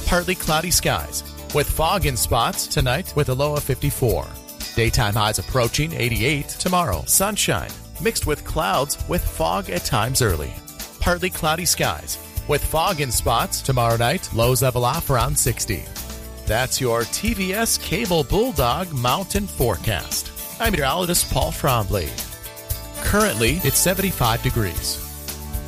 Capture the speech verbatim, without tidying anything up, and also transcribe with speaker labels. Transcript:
Speaker 1: Partly cloudy skies with fog in spots tonight with a low of fifty-four. Daytime highs approaching eighty-eight tomorrow. Sunshine mixed with clouds with fog at times early. Partly cloudy skies with fog in spots tomorrow night. Lows level off around sixty. That's your T V S Cable Bulldog Mountain Forecast. I'm meteorologist Paul Trombley. Currently, it's seventy-five degrees.